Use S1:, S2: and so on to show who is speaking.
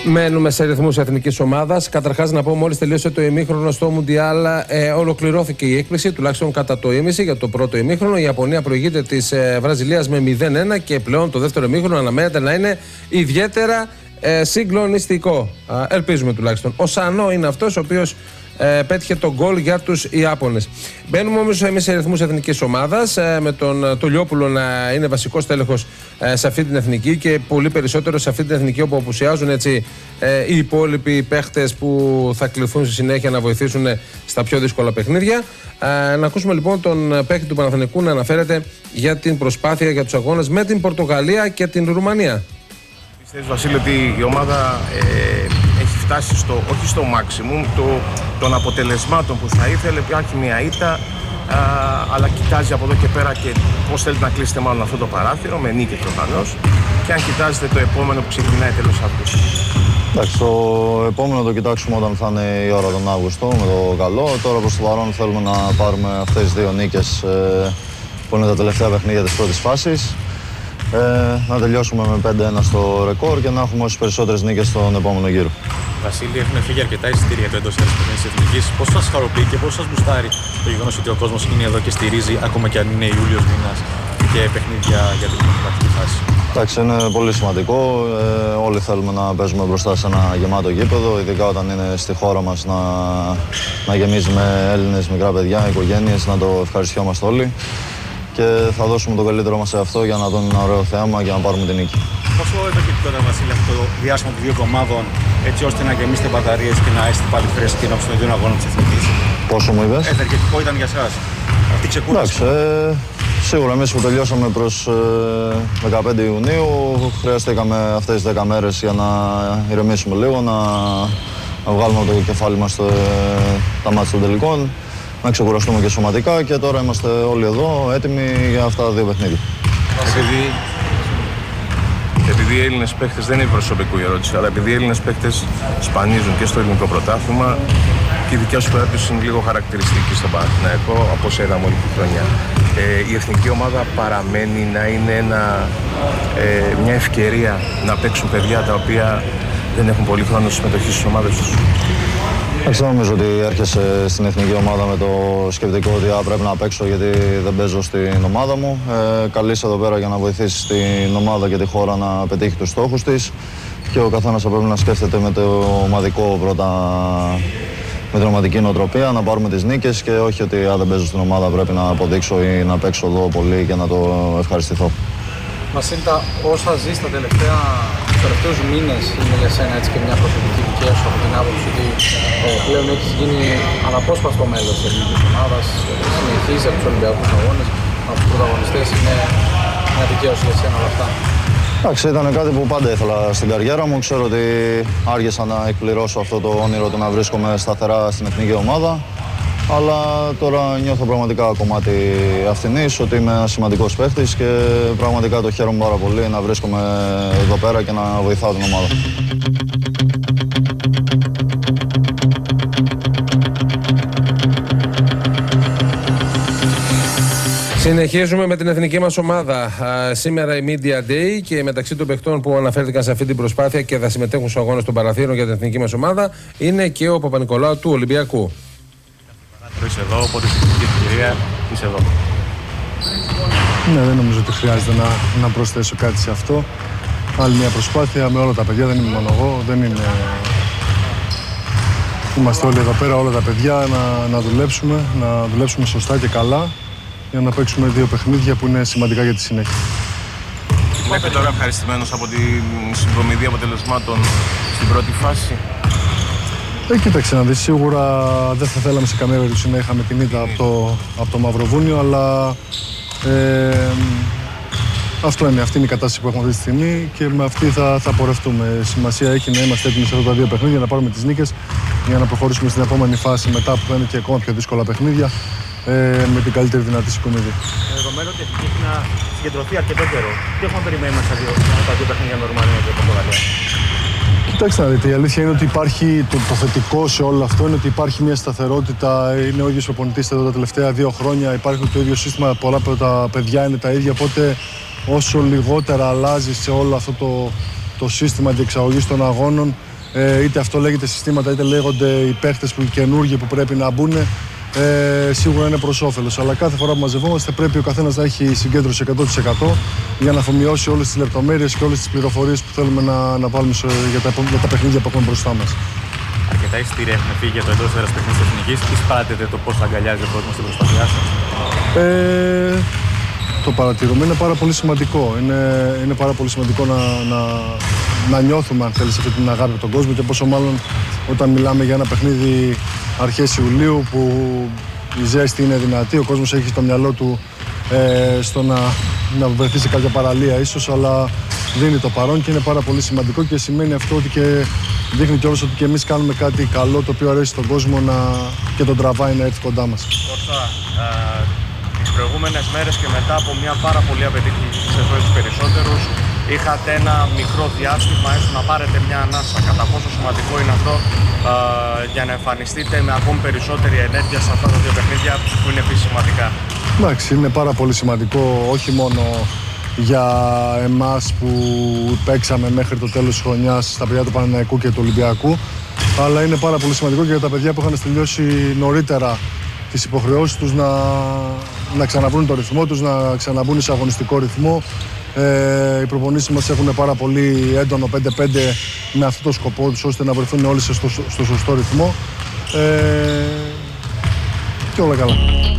S1: Μένουμε σε ρυθμούς εθνικής ομάδας. Καταρχάς, να πω, μόλις τελείωσε το ημίχρονο στο Μουντιάλ, ολοκληρώθηκε η έκπληξη, τουλάχιστον κατά το ήμιση για το πρώτο ημίχρονο. Η Ιαπωνία προηγείται της Βραζιλίας με 0-1 και πλέον το δεύτερο ημίχρονο αναμένεται να είναι ιδιαίτερα συγκλονιστικό. Ελπίζουμε τουλάχιστον. Ο Σανό είναι αυτός ο οποίος πέτυχε τον γκολ για τους Ιάπωνες. Μπαίνουμε όμως εμείς σε ρυθμούς εθνικής ομάδας, με τον Τολιόπουλο να είναι βασικός τέλεχος σε αυτή την εθνική και πολύ περισσότερο σε αυτή την εθνική όπου απουσιάζουν έτσι οι υπόλοιποι παίχτες που θα κληθούν στη συνέχεια να βοηθήσουν στα πιο δύσκολα παιχνίδια. Να ακούσουμε λοιπόν τον παίχτη του Παναθηναϊκού να αναφέρεται για την προσπάθεια για τους αγώνες με την Πορτογαλία και την Ρουμανία.
S2: Πιστεύεις, Βασίλη, ότι η ομάδα έχει φτάσει όχι στο maximum των αποτελεσμάτων που θα ήθελε? Υπάρχει μια ήττα, αλλά κοιτάζει από εδώ και πέρα και πώς θέλετε να κλείσετε μάλλον αυτό το παράθυρο, με νίκη προφανώς, και αν κοιτάζετε το επόμενο που ξεκινάει τέλος Αυγούστου.
S3: Εντάξει, το επόμενο το κοιτάξουμε όταν θα είναι η ώρα τον Αύγουστο με το καλό. Τώρα προς το παρόν θέλουμε να πάρουμε αυτές τις δύο νίκες που είναι τα τελευταία παιχνίδια της πρώτης φάσης. Να τελειώσουμε με 5-1 στο ρεκόρ και να έχουμε όσες περισσότερες νίκες στον επόμενο γύρο.
S4: Βασίλη, έχουν φύγει αρκετά εισιτήρια το εντός έδρας της Εθνικής. Πώς σας χαροποιεί και πώς σας μπουστάρει το γεγονός ότι ο κόσμος είναι εδώ και στηρίζει, ακόμα και αν είναι Ιούλιος μήνας και παιχνίδια για την προκριματική φάση?
S3: Εντάξει, είναι πολύ σημαντικό. Όλοι θέλουμε να παίζουμε μπροστά σε ένα γεμάτο γήπεδο, ειδικά όταν είναι στη χώρα μας να γεμίζει με Έλληνες, μικρά παιδιά, οικογένειες, να το ευχαριστιόμαστε όλοι. Και θα δώσουμε το καλύτερο μας σε αυτό για να δούμε ένα ωραίο θέαμα και να πάρουμε την νίκη.
S4: Πόσο ευεργετικό τώρα, Βασίλη, αυτό το διάστημα των δύο κομμάτων, έτσι ώστε να γεμίσετε μπαταρίες και να είστε πάλι φρέσκοι ενώπιον των δύο αγώνων της Εθνικής?
S3: Πόσο μου είπες?
S4: Ευεργετικό ήταν για εσάς αυτή η ξεκούραση?
S3: Εντάξει, σίγουρα εμείς που τελειώσαμε προς 15 Ιουνίου χρειαστήκαμε αυτές τις 10 μέρες για να ηρεμήσουμε λίγο, να βγάλουμε το κεφάλι μας τα μάτια των τελικών, να ξεκουραστούμε και σωματικά και τώρα είμαστε όλοι εδώ έτοιμοι για αυτά τα δύο παιχνίδια.
S2: Επειδή οι Έλληνες παίκτες, δεν είναι προσωπικού η ερώτηση, αλλά επειδή οι Έλληνες παίκτες σπανίζουν και στο ελληνικό πρωτάθλημα και η δικιά σου περίπτωση είναι λίγο χαρακτηριστική στον Παναθηναϊκό, όπως είδαμε όλη τη χρονιά. Η εθνική ομάδα παραμένει να είναι μια ευκαιρία να παίξουν παιδιά τα οποία δεν έχουν πολύ χρόνο συμμετοχή στις ομάδες τους?
S3: Δεν νομίζω ότι έρχεσαι στην εθνική ομάδα με το σκεπτικό ότι πρέπει να παίξω γιατί δεν παίζω στην ομάδα μου. Καλείσαι εδώ πέρα για να βοηθήσεις την ομάδα και τη χώρα να πετύχει τους στόχους της και ο καθένας θα πρέπει να σκέφτεται με το ομαδικό πρώτα, με την ομαδική νοοτροπία, να πάρουμε τις νίκες και όχι ότι δεν παίζω στην ομάδα πρέπει να αποδείξω ή να παίξω εδώ πολύ και να το ευχαριστηθώ.
S5: Βασίλτα, όσα ζεις τους τελευταίους μήνες είναι για σένα έτσι και μια προσωπική δικαία σου από την άποψη ότι πλέον έχεις γίνει αναπόσπαστο μέλος της ελληνικής ομάδας, συνεχίζεις από τους Ολυμπιακούς αγώνες, από τους πρωταγωνιστές, είναι μια δικαίωση για σένα όλα αυτά?
S3: Εντάξει, ήταν κάτι που πάντα ήθελα στην καριέρα μου. Ξέρω ότι άργησα να εκπληρώσω αυτό το όνειρο του να βρίσκομαι σταθερά στην εθνική ομάδα. Αλλά τώρα νιώθω πραγματικά κομμάτι αυτινής, ότι είμαι ένας σημαντικός παίχτης και πραγματικά το χαίρομαι πάρα πολύ να βρίσκομαι εδώ πέρα και να βοηθάω την ομάδα.
S1: Συνεχίζουμε με την εθνική μας ομάδα. Σήμερα η Media Day και μεταξύ των παιχτών που αναφέρθηκαν σε αυτή την προσπάθεια και θα συμμετέχουν στους αγώνες των παραθύρων για την εθνική μας ομάδα είναι και ο Παπα-Νικολάου του Ολυμπιακού.
S2: Είσαι εδώ, οπότε στην ευκαιρία είσαι εδώ.
S6: Ναι, δεν νομίζω ότι χρειάζεται να προσθέσω κάτι σε αυτό. Άλλη μια προσπάθεια με όλα τα παιδιά, δεν είμαι μόνο εγώ, δεν είναι... Είμαστε όλοι εδώ πέρα, όλα τα παιδιά, να δουλέψουμε σωστά και καλά για να παίξουμε δύο παιχνίδια που είναι σημαντικά για τη συνέχεια.
S2: Βλέπετε τώρα ευχαριστημένος από τη συγκομιδή αποτελεσμάτων στην πρώτη φάση?
S6: Κοίταξε να δεις, σίγουρα δεν θα θέλαμε σε καμία περίπτωση να είχαμε την ήττα από το Μαυροβούνιο, αλλά αυτή είναι η κατάσταση που έχουμε αυτή τη στιγμή και με αυτή θα πορευτούμε. Σημασία έχει να είμαστε έτοιμοι σε αυτά τα δύο παιχνίδια, να πάρουμε τις νίκες για να προχωρήσουμε στην επόμενη φάση μετά που θα είναι και ακόμα πιο δύσκολα παιχνίδια με την καλύτερη δυνατή συγκομιδή.
S4: Δεδομένου ότι έχει να συγκεντρωθεί αρκετό καιρό, τι έχουμε περιμένει στα δύο παιχνίδια με Ρουμανία και Πορτογαλία?
S6: Κοιτάξτε να δείτε, η αλήθεια είναι ότι υπάρχει το θετικό σε όλο αυτό, είναι ότι υπάρχει μια σταθερότητα, είναι ο ίδιος προπονητής εδώ τα τελευταία 2 χρόνια, υπάρχει το ίδιο σύστημα, πολλά από τα παιδιά είναι τα ίδια, οπότε όσο λιγότερα αλλάζει σε όλο αυτό το σύστημα διεξαγωγής των αγώνων, είτε αυτό λέγεται συστήματα, είτε λέγονται οι παίχτες που καινούργοι που πρέπει να μπουν. Σίγουρα είναι προς όφελος. Αλλά κάθε φορά που μαζευόμαστε πρέπει ο καθένας να έχει συγκέντρωση 100% για να αφομοιώσει όλες τις λεπτομέρειες και όλες τις πληροφορίες που θέλουμε να βάλουμε για τα παιχνίδια που έχουμε μπροστά μας.
S4: Αρκετά εισιτήρια έχουν φύγει για το εντός έδρας παιχνίδι της Εθνικής. Τι παρατηρείτε το πώς αγκαλιάζει ο κόσμος στην προσπάθειά σας?
S6: Το παρατηρούμε, είναι πάρα πολύ σημαντικό. Είναι πάρα πολύ σημαντικό να νιώθουμε, αν θέλεις, αυτή την αγάπη από τον κόσμο και πόσο μάλλον όταν μιλάμε για ένα παιχνίδι αρχές Ιουλίου που η ζέστη είναι δυνατή, ο κόσμος έχει στο μυαλό του στο να βρεθεί σε κάποια παραλία ίσως, αλλά δίνει το παρόν και είναι πάρα πολύ σημαντικό και σημαίνει αυτό ότι και δείχνει κιόλας ότι και εμείς κάνουμε κάτι καλό το οποίο αρέσει στον κόσμο και τον τραβάει να έρθει κοντά μας.
S7: Τις προηγούμενες μέρες και μετά από μια πάρα πολύ απαιτητική σεζόν στους περισσότερους, είχατε ένα μικρό διάστημα έστω να πάρετε μια ανάσα. Κατά πόσο σημαντικό είναι αυτό για να εμφανιστείτε με ακόμη περισσότερη ενέργεια σε αυτά τα δύο παιχνίδια που είναι επίσης σημαντικά?
S6: Εντάξει, είναι πάρα πολύ σημαντικό όχι μόνο για εμάς που παίξαμε μέχρι το τέλος της χρονιάς στα παιδιά του Παναθηναϊκού και του Ολυμπιακού, αλλά είναι πάρα πολύ σημαντικό και για τα παιδιά που είχαν τελειώσει νωρίτερα τις υποχρεώσεις τους να ξαναβρούν το ρυθμό τους, να ξαναμπούν σε αγωνιστικό ρυθμό. Οι προπονήσεις μας έχουν πάρα πολύ έντονο 5-5 με αυτό το σκοπό τους, ώστε να βρεθούν όλοι στο σωστό ρυθμό και όλα καλά.